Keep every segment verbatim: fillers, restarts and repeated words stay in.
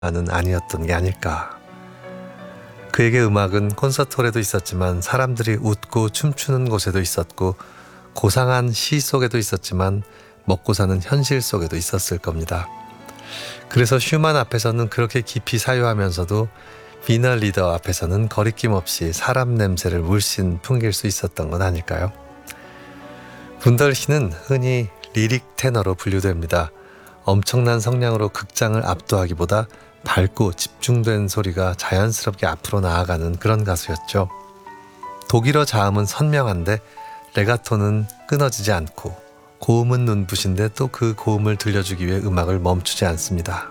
아니었던 게 아닐까. 그에게 음악은 콘서트홀에도 있었지만 사람들이 웃고 춤추는 곳에도 있었고 고상한 시 속에도 있었지만 먹고 사는 현실 속에도 있었을 겁니다. 그래서 슈만 앞에서는 그렇게 깊이 사유하면서도 비너 리더 앞에서는 거리낌 없이 사람 냄새를 물씬 풍길 수 있었던 건 아닐까요? 분덜히는 흔히 리릭 테너로 분류됩니다. 엄청난 성량으로 극장을 압도하기보다 밝고 집중된 소리가 자연스럽게 앞으로 나아가는 그런 가수였죠. 독일어 자음은 선명한데 레가토는 끊어지지 않고 고음은 눈부신데 또 그 고음을 들려주기 위해 음악을 멈추지 않습니다.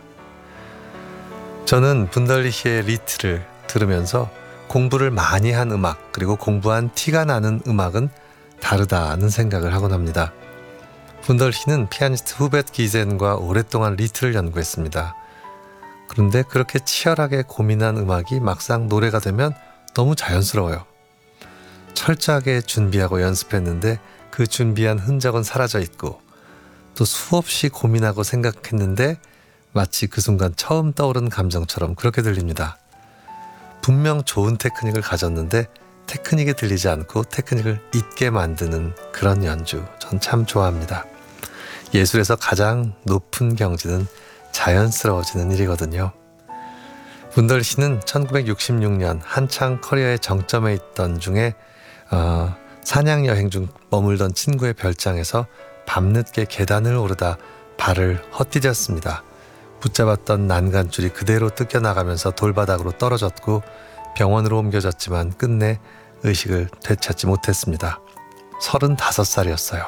저는 분덜리히의 리트를 들으면서 공부를 많이 한 음악 그리고 공부한 티가 나는 음악은 다르다는 생각을 하곤 합니다. 분덜히는 피아니스트 후벳 기젠과 오랫동안 리트를 연구했습니다. 그런데 그렇게 치열하게 고민한 음악이 막상 노래가 되면 너무 자연스러워요. 철저하게 준비하고 연습했는데 그 준비한 흔적은 사라져 있고 또 수없이 고민하고 생각했는데 마치 그 순간 처음 떠오른 감정처럼 그렇게 들립니다. 분명 좋은 테크닉을 가졌는데 테크닉이 들리지 않고 테크닉을 잊게 만드는 그런 연주, 전 참 좋아합니다. 예술에서 가장 높은 경지는 자연스러워지는 일이거든요. 분덜히는 천구백육십육 년 한창 커리어의 정점에 있던 중에 어, 사냥 여행 중 머물던 친구의 별장에서 밤늦게 계단을 오르다 발을 헛디뎠습니다. 붙잡았던 난간줄이 그대로 뜯겨나가면서 돌바닥으로 떨어졌고 병원으로 옮겨졌지만 끝내 의식을 되찾지 못했습니다. 서른다섯 살이었어요.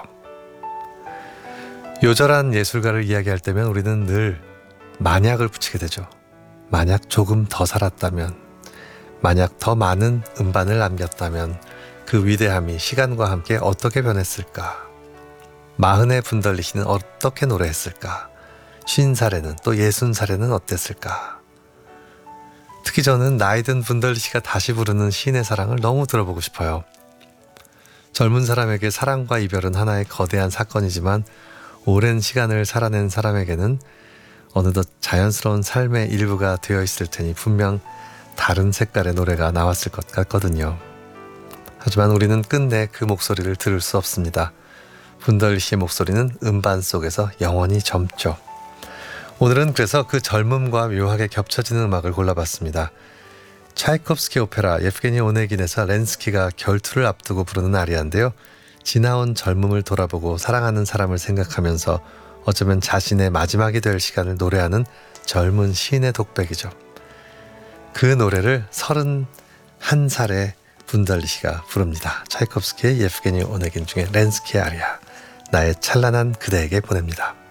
요절한 예술가를 이야기할 때면 우리는 늘 만약을 붙이게 되죠. 만약 조금 더 살았다면, 만약 더 많은 음반을 남겼다면 그 위대함이 시간과 함께 어떻게 변했을까? 마흔의 분덜리히는 어떻게 노래했을까? 쉰 살에는 또 예순 살에는 어땠을까? 특히 저는 나이든 분덜리히가 다시 부르는 시인의 사랑을 너무 들어보고 싶어요. 젊은 사람에게 사랑과 이별은 하나의 거대한 사건이지만 오랜 시간을 살아낸 사람에게는 어느덧 자연스러운 삶의 일부가 되어 있을 테니 분명 다른 색깔의 노래가 나왔을 것 같거든요. 하지만 우리는 끝내 그 목소리를 들을 수 없습니다. 분덜리히의 목소리는 음반 속에서 영원히 젊죠. 오늘은 그래서 그 젊음과 묘하게 겹쳐지는 음악을 골라봤습니다. 차이콥스키 오페라 예프게니 오네긴에서 렌스키가 결투를 앞두고 부르는 아리아인데요. 지나온 젊음을 돌아보고 사랑하는 사람을 생각하면서 어쩌면 자신의 마지막이 될 시간을 노래하는 젊은 시인의 독백이죠. 그 노래를 서른한 살의 분덜리히가 부릅니다. 차이콥스키의 예프게니 오네긴 중에 렌스키의 아리아, 나의 찬란한 그대에게 보냅니다.